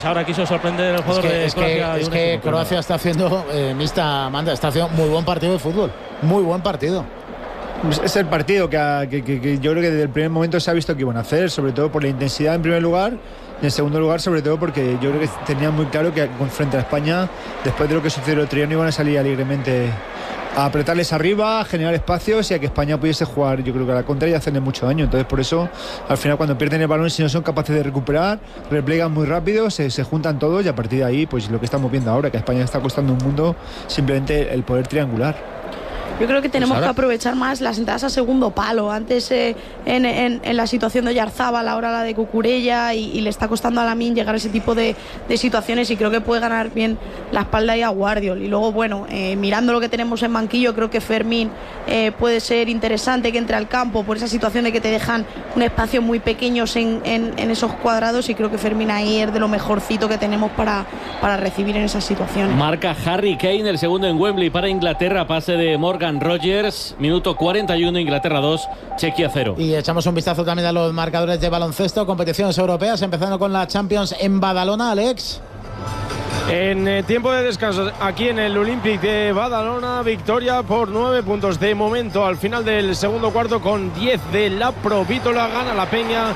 Ahora quiso sorprender el jugador de Croacia. Es que Croacia está haciendo, Mista Amanda, está haciendo muy buen partido de fútbol. Muy buen partido. Es el partido que yo creo que desde el primer momento se ha visto que iban a hacer, sobre todo por la intensidad en primer lugar, y en segundo lugar sobre todo porque yo creo que tenían muy claro que frente a España, después de lo que sucedió el otro día, no iban a salir alegremente a apretarles arriba, a generar espacios y a que España pudiese jugar, yo creo que a la contra y hacerle mucho daño. Entonces por eso al final cuando pierden el balón, si no son capaces de recuperar, replegan muy rápido, se juntan todos y a partir de ahí pues lo que estamos viendo ahora, que a España está costando un mundo simplemente el poder triangular. Yo creo que tenemos que aprovechar más las entradas a segundo palo. Antes en la situación de Oyarzábal, ahora la de Cucurella, y le está costando a Lamine llegar a ese tipo de situaciones, y creo que puede ganar bien la espalda y a Guardiol. Y luego, bueno, mirando lo que tenemos en banquillo, creo que Fermín puede ser interesante que entre al campo por esa situación de que te dejan un espacio muy pequeños en esos cuadrados, y creo que Fermín ahí es de lo mejorcito que tenemos para recibir en esas situaciones. Marca Harry Kane, el segundo en Wembley para Inglaterra, pase de Morgan Rogers, minuto 41, Inglaterra 2, Chequia 0. Y echamos un vistazo también a los marcadores de baloncesto, competiciones europeas, empezando con la Champions en Badalona, Alex. En tiempo de descanso, aquí en el Olympic de Badalona, victoria por 9 puntos de momento al final del segundo cuarto, con 10 de la Provítola. Gana la Peña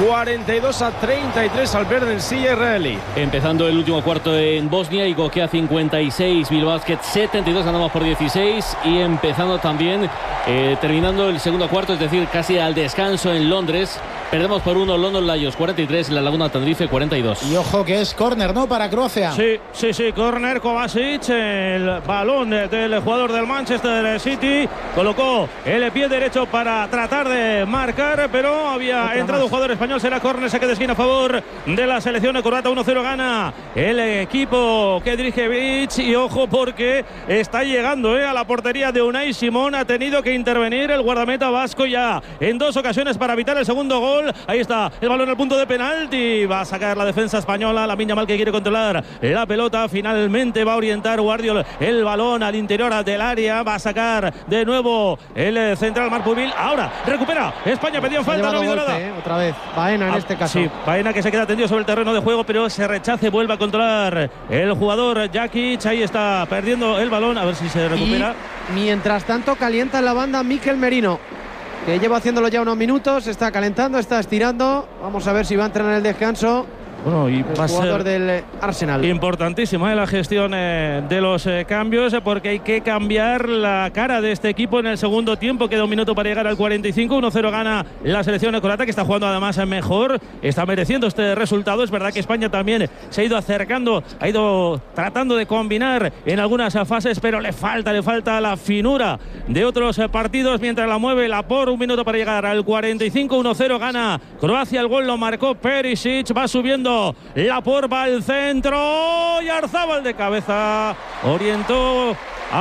42-33 al Verdensi israelí. Empezando el último cuarto en Bosnia, Igokea 56, Bilbao Basket 72, ganamos por 16. Y empezando también, terminando el segundo cuarto, es decir, casi al descanso en Londres, perdemos por 1 London Lions 43, La Laguna Tenerife 42. Y ojo que es córner, ¿no?, para Croacia. Sí, córner. Kovacic, el balón del jugador del Manchester City, colocó el pie derecho para tratar de marcar, pero había entrado un jugador español. Será córner, saque de esquina a favor de la selección croata. 1-0 gana el equipo que dirige Vic, y ojo porque está llegando a la portería de Unai Simón. Ha tenido que intervenir el guardameta vasco ya en 2 ocasiones para evitar el segundo gol. Ahí está el balón al punto de penalti, va a sacar la defensa española. Lamine Yamal, que quiere controlar la pelota, finalmente va a orientar Guardiol el balón al interior del área, va a sacar de nuevo el central Marpubil. Ahora recupera España, pedía falta, no ha habido nada. Otra vez Baena en este caso. Sí, Baena, que se queda tendido sobre el terreno de juego, pero se rechace, vuelve a controlar el jugador Jakic. Ahí está perdiendo el balón, a ver si se recupera. Y mientras tanto calienta en la banda Mikel Merino, que lleva haciéndolo ya unos minutos, está calentando, está estirando. Vamos a ver si va a entrar en el descanso. Bueno, y el jugador del Arsenal. Importantísima la gestión de los cambios, porque hay que cambiar la cara de este equipo en el segundo tiempo. Queda un minuto para llegar al 45. 1-0 gana la selección croata, que está jugando además mejor, está mereciendo este resultado. Es verdad que España también se ha ido acercando, ha ido tratando de combinar en algunas fases, pero le falta la finura de otros partidos, mientras la mueve Lapor. Un minuto para llegar al 45. 1-0 gana Croacia. El gol lo marcó Perisic. Va subiendo Lapor, va al centro, y Oyarzábal de cabeza orientó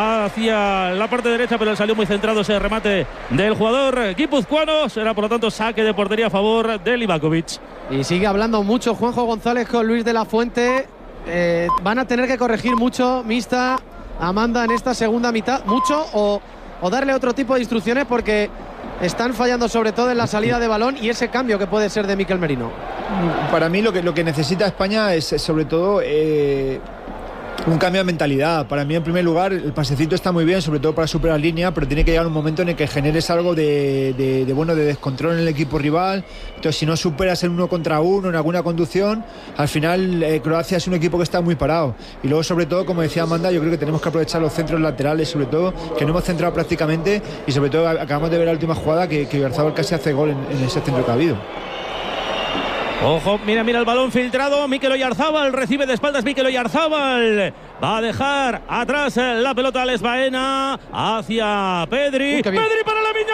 hacia la parte derecha, pero salió muy centrado ese remate del jugador guipuzcoano. Será por lo tanto saque de portería a favor de Livakovic. Y sigue hablando mucho Juanjo González con Luis de la Fuente. Van a tener que corregir mucho, Mista, Amanda, en esta segunda mitad, mucho, o darle otro tipo de instrucciones, porque están fallando sobre todo en la salida de balón y ese cambio que puede ser de Mikel Merino. Para mí lo que necesita España es sobre todo un cambio de mentalidad. Para mí, en primer lugar, el pasecito está muy bien, sobre todo para superar línea, pero tiene que llegar un momento en el que generes algo de descontrol en el equipo rival. Entonces, si no superas el 1 contra 1 en alguna conducción, al final Croacia es un equipo que está muy parado. Y luego, sobre todo, como decía Amanda, yo creo que tenemos que aprovechar los centros laterales, sobre todo, que no hemos centrado prácticamente, y sobre todo acabamos de ver la última jugada que Oyarzábal casi hace gol en ese centro que ha habido. Ojo, mira el balón filtrado. Mikel Oyarzábal recibe de espaldas. Mikel Oyarzábal va a dejar atrás la pelota a Les Baena hacia Pedri. Pedri para Lamine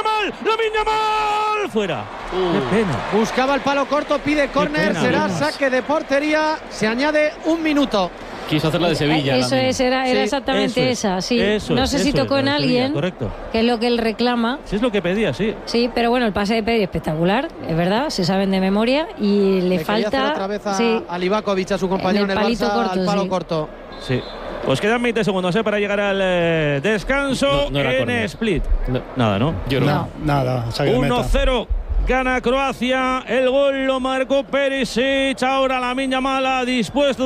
Yamal. Fuera. Qué pena. Buscaba el palo corto, pide córner, será saque de portería. Se añade un minuto. Quiso hacer la de Sevilla. Eso es, era exactamente esa, sí. No sé si tocó en alguien, que es lo que él reclama. Sí, es lo que pedía, sí. Sí, pero bueno, el pase de Pedri espectacular, es verdad, se saben de memoria, y le falta otra vez a Livakovic, a su compañero en el Barça, corto, al palo corto. Sí. Pues quedan 20 segundos para llegar al descanso en Split. Nada, ¿no? Nada. 1-0. Gana Croacia. El gol lo marcó Perisic. Ahora Lamine Yamal ha dispuesto